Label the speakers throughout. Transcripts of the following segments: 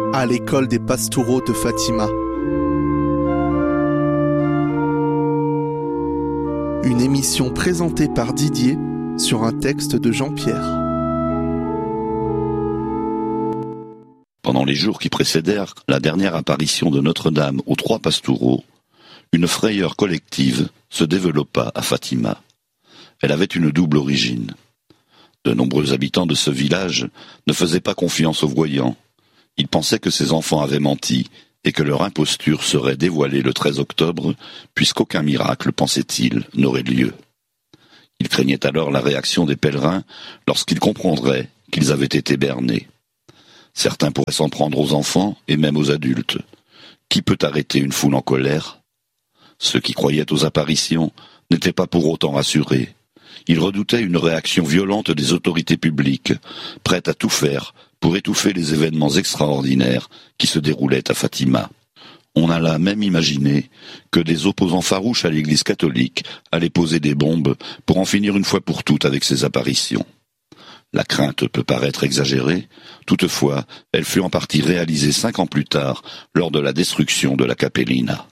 Speaker 1: à l'école des Pastoureaux de Fatima. Une émission présentée par Didier sur un texte de Jean-Pierre.
Speaker 2: Pendant les jours qui précédèrent la dernière apparition de Notre-Dame aux trois Pastoureaux, une frayeur collective se développa à Fatima. Elle avait une double origine. De nombreux habitants de ce village ne faisaient pas confiance aux voyants. Ils pensaient que ces enfants avaient menti et que leur imposture serait dévoilée le 13 octobre, puisqu'aucun miracle, pensaient-ils, n'aurait lieu. Ils craignaient alors la réaction des pèlerins lorsqu'ils comprendraient qu'ils avaient été bernés. Certains pourraient s'en prendre aux enfants et même aux adultes. Qui peut arrêter une foule en colère ? Ceux qui croyaient aux apparitions n'étaient pas pour autant rassurés. Ils redoutaient une réaction violente des autorités publiques, prêtes à tout faire pour étouffer les événements extraordinaires qui se déroulaient à Fatima. On alla même imaginer que des opposants farouches à l'Église catholique allaient poser des bombes pour en finir une fois pour toutes avec ces apparitions. La crainte peut paraître exagérée, toutefois, elle fut en partie réalisée 5 ans plus tard, lors de la destruction de la Capellina.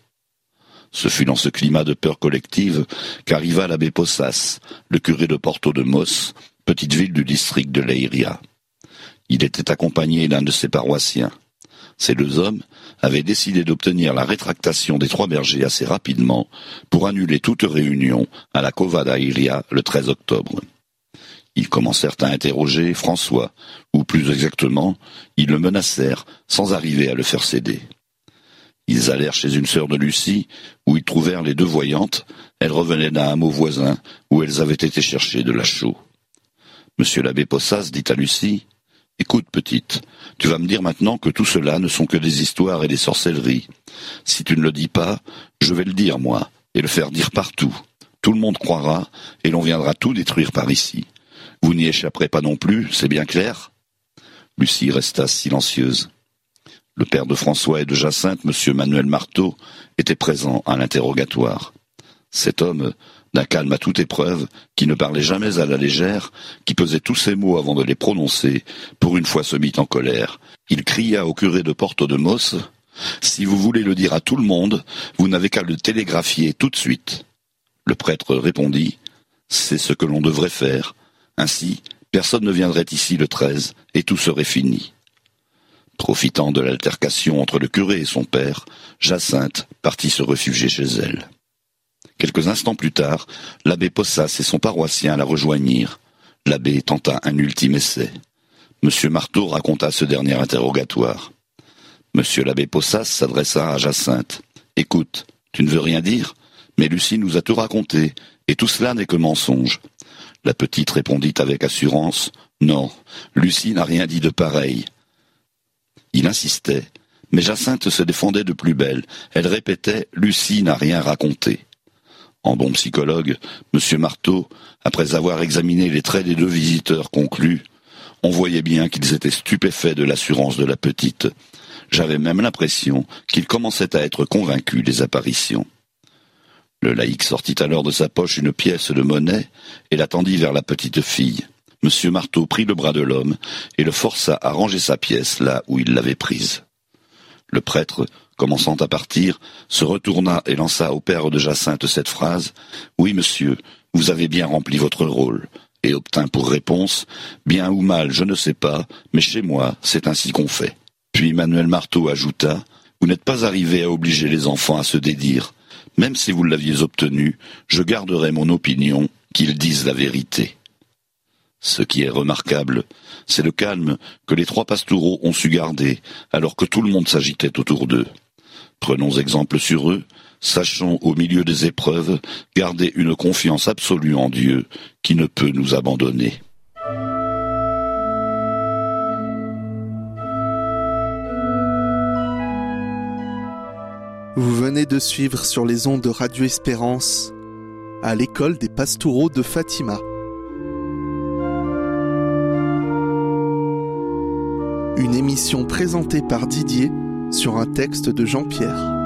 Speaker 2: Ce fut dans ce climat de peur collective qu'arriva l'abbé Possas, le curé de Porto de Mos, petite ville du district de Leiria. Il était accompagné d'un de ses paroissiens. Ces deux hommes avaient décidé d'obtenir la rétractation des 3 bergers assez rapidement pour annuler toute réunion à la Cova da Iria le 13 octobre. Ils commencèrent à interroger François, ou plus exactement, ils le menacèrent sans arriver à le faire céder. Ils allèrent chez une sœur de Lucie, où ils trouvèrent les 2 voyantes. Elles revenaient d'un hameau voisin, où elles avaient été chercher de la chaux. Monsieur l'abbé Possas dit à Lucie: « Écoute, petite, tu vas me dire maintenant que tout cela ne sont que des histoires et des sorcelleries. Si tu ne le dis pas, je vais le dire, moi, et le faire dire partout. Tout le monde croira, et l'on viendra tout détruire par ici. Vous n'y échapperez pas non plus, c'est bien clair ?» Lucie resta silencieuse. Le père de François et de Jacinthe, monsieur Manuel Marteau, était présent à l'interrogatoire. Cet homme, d'un calme à toute épreuve, qui ne parlait jamais à la légère, qui pesait tous ses mots avant de les prononcer, pour une fois se mit en colère. Il cria au curé de Porto de Mos: « Si vous voulez le dire à tout le monde, vous n'avez qu'à le télégraphier tout de suite. » Le prêtre répondit: « C'est ce que l'on devrait faire. Ainsi, personne ne viendrait ici le 13, et tout serait fini. » Profitant de l'altercation entre le curé et son père, Jacinthe partit se réfugier chez elle. Quelques instants plus tard, l'abbé Possas et son paroissien la rejoignirent. L'abbé tenta un ultime essai. Monsieur Marteau raconta ce dernier interrogatoire. Monsieur l'abbé Possas s'adressa à Jacinthe. « Écoute, tu ne veux rien dire ? Mais Lucie nous a tout raconté, et tout cela n'est que mensonge. » La petite répondit avec assurance: « Non, Lucie n'a rien dit de pareil. » Il insistait, mais Jacinthe se défendait de plus belle. Elle répétait: « Lucie n'a rien raconté. » En bon psychologue, M. Marteau, après avoir examiné les traits des 2 visiteurs, conclut: « On voyait bien qu'ils étaient stupéfaits de l'assurance de la petite. J'avais même l'impression qu'ils commençaient à être convaincus des apparitions. » Le laïc sortit alors de sa poche une pièce de monnaie et la tendit vers la petite fille. M. Marteau prit le bras de l'homme et le força à ranger sa pièce là où il l'avait prise. Le prêtre, commençant à partir, se retourna et lança au père de Jacinthe cette phrase: « Oui, monsieur, vous avez bien rempli votre rôle. » et obtint pour réponse: « Bien ou mal, je ne sais pas, mais chez moi, c'est ainsi qu'on fait. » Puis Manuel Marteau ajouta: « Vous n'êtes pas arrivé à obliger les enfants à se dédire. Même si vous l'aviez obtenu, je garderai mon opinion qu'ils disent la vérité. » Ce qui est remarquable, c'est le calme que les 3 Pastoureaux ont su garder, alors que tout le monde s'agitait autour d'eux. Prenons exemple sur eux, sachons au milieu des épreuves garder une confiance absolue en Dieu qui ne peut nous abandonner.
Speaker 1: Vous venez de suivre sur les ondes de Radio Espérance, à l'école des Pastoureaux de Fatima. Une émission présentée par Didier sur un texte de Jean-Pierre.